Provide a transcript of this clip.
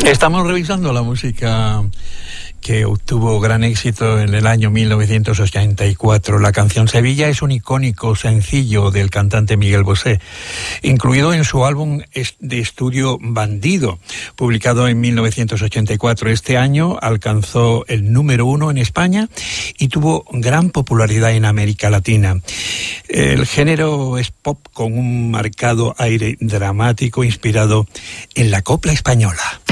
Estamos revisando la música que obtuvo gran éxito en el año 1984. La canción Sevilla es un icónico sencillo del cantante Miguel Bosé, incluido en su álbum de estudio Bandido, publicado en 1984. Este año alcanzó el número 1 en España y tuvo gran popularidad en América Latina. El género es pop con un marcado aire dramático inspirado en la copla española.